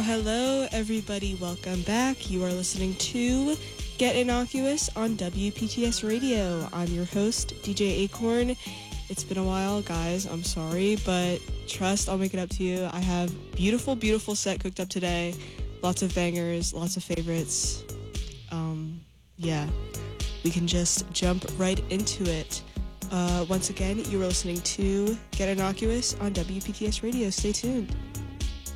Hello, everybody. Welcome back. You are listening to Get Innocuous on WPTS Radio. I'm your host, DJ Acorn. It's been a while, guys. I'm sorry, but trust, I'll make it up to you. I have beautiful, beautiful set cooked up today. Lots of bangers, lots of favorites. Yeah, we can just jump right into it. Once again, you are listening to Get Innocuous on WPTS Radio. Stay tuned.